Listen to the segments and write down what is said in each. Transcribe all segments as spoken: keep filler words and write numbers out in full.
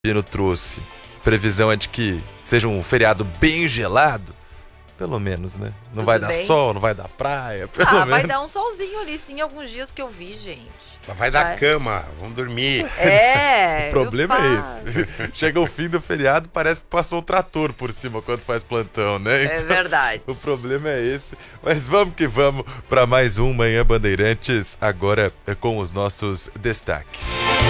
Pino trouxe. Previsão é de que seja um feriado bem gelado. Pelo menos, né? Não Tudo vai dar bem? sol, não vai dar praia. Pelo Ah, menos. vai dar um solzinho ali sim, alguns dias que eu vi, gente. Vai dar Vai. cama, vamos dormir. É. O problema eu é falo. esse. Chega o fim do feriado, parece que passou um trator por cima quando faz plantão, né? É verdade. O problema é esse. Mas vamos que vamos para mais um Manhã Bandeirantes, agora com os nossos destaques.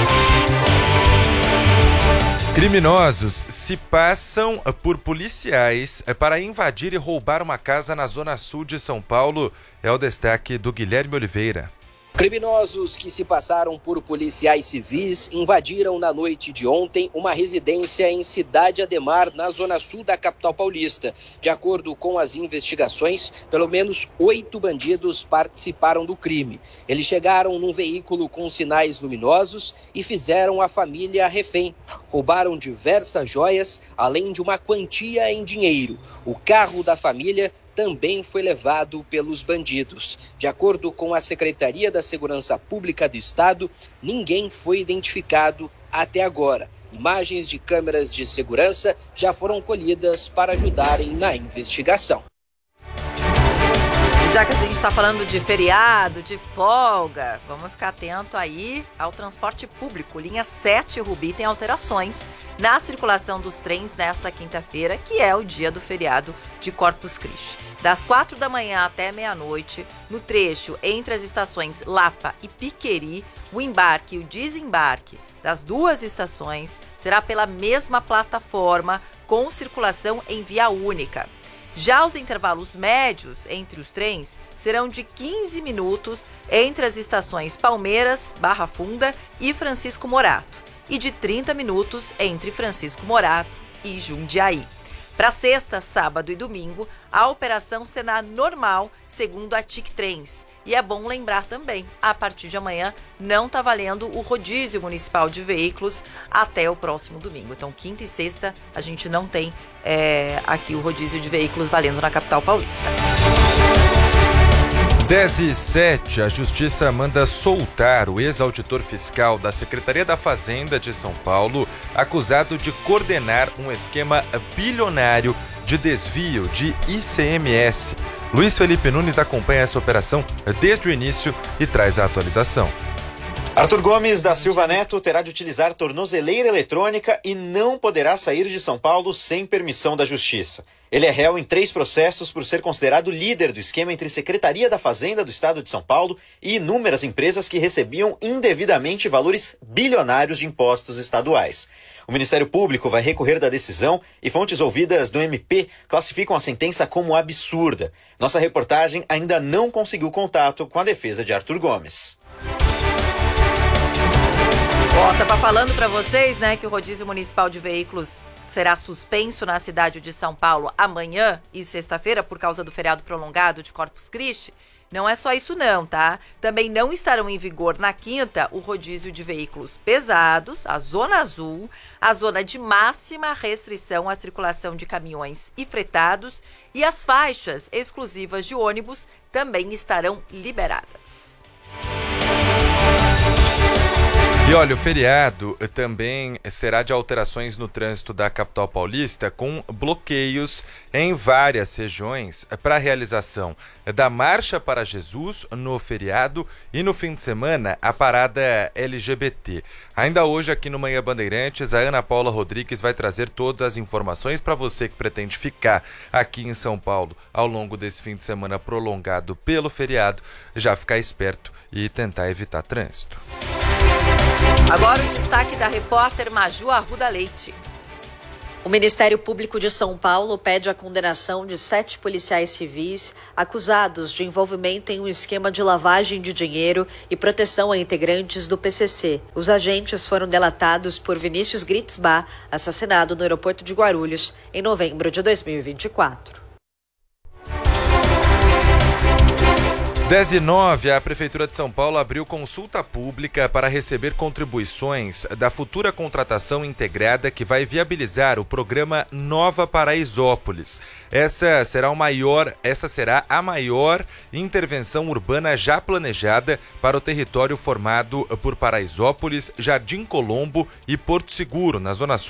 Criminosos se passam por policiais para invadir e roubar uma casa na zona sul de São Paulo. É o destaque do Guilherme Oliveira. Criminosos que se passaram por policiais civis invadiram na noite de ontem uma residência em Cidade Ademar, na zona sul da capital paulista. De acordo com as investigações, pelo menos oito bandidos participaram do crime. Eles chegaram num veículo com sinais luminosos e fizeram a família refém. Roubaram diversas joias, além de uma quantia em dinheiro. O carro da família também foi levado pelos bandidos. De acordo com a Secretaria da Segurança Pública do Estado, ninguém foi identificado até agora. Imagens de câmeras de segurança já foram colhidas para ajudarem na investigação. Já que a gente está falando de feriado, de folga, vamos ficar atento aí ao transporte público. Linha sete Rubi tem alterações na circulação dos trens nesta quinta-feira, que é o dia do feriado de Corpus Christi. Das quatro da manhã até meia-noite, no trecho entre as estações Lapa e Piqueri, o embarque e o desembarque das duas estações será pela mesma plataforma, com circulação em via única. Já os intervalos médios entre os trens serão de quinze minutos entre as estações Palmeiras, Barra Funda e Francisco Morato, e de trinta minutos entre Francisco Morato e Jundiaí. Para sexta, sábado e domingo, a operação será normal, segundo a T I C Trens. E é bom lembrar também, a partir de amanhã não está valendo o rodízio municipal de veículos até o próximo domingo. Então, quinta e sexta, a gente não tem é, aqui o rodízio de veículos valendo na capital paulista. dez e sete, a Justiça manda soltar o ex-auditor fiscal da Secretaria da Fazenda de São Paulo, acusado de coordenar um esquema bilionário de desvio de I C M S. Luiz Felipe Nunes acompanha essa operação desde o início e traz a atualização. Arthur Gomes da Silva Neto terá de utilizar tornozeleira eletrônica e não poderá sair de São Paulo sem permissão da Justiça. Ele é réu em três processos por ser considerado líder do esquema entre Secretaria da Fazenda do Estado de São Paulo e inúmeras empresas que recebiam indevidamente valores bilionários de impostos estaduais. O Ministério Público vai recorrer da decisão e fontes ouvidas do M P classificam a sentença como absurda. Nossa reportagem ainda não conseguiu contato com a defesa de Arthur Gomes. Ó, tava falando para vocês, né, que o rodízio municipal de veículos será suspenso na cidade de São Paulo amanhã e sexta-feira por causa do feriado prolongado de Corpus Christi. Não é só isso não, tá? Também não estarão em vigor na quinta o rodízio de veículos pesados, a zona azul, a zona de máxima restrição à circulação de caminhões e fretados e as faixas exclusivas de ônibus também estarão liberadas. E olha, o feriado também será de alterações no trânsito da capital paulista, com bloqueios em várias regiões para a realização da Marcha para Jesus no feriado e no fim de semana a parada L G B T. Ainda hoje aqui no Manhã Bandeirantes, a Ana Paula Rodrigues vai trazer todas as informações para você que pretende ficar aqui em São Paulo ao longo desse fim de semana prolongado pelo feriado, já ficar esperto e tentar evitar trânsito. Agora o destaque da repórter Maju Arruda Leite. O Ministério Público de São Paulo pede a condenação de sete policiais civis acusados de envolvimento em um esquema de lavagem de dinheiro e proteção a integrantes do P C C. Os agentes foram delatados por Vinícius Gritzbach, assassinado no aeroporto de Guarulhos em novembro de dois mil e vinte e quatro. dez e nove, a Prefeitura de São Paulo abriu consulta pública para receber contribuições da futura contratação integrada que vai viabilizar o programa Nova Paraisópolis. Essa será, o maior, essa será a maior intervenção urbana já planejada para o território formado por Paraisópolis, Jardim Colombo e Porto Seguro, na Zona Sul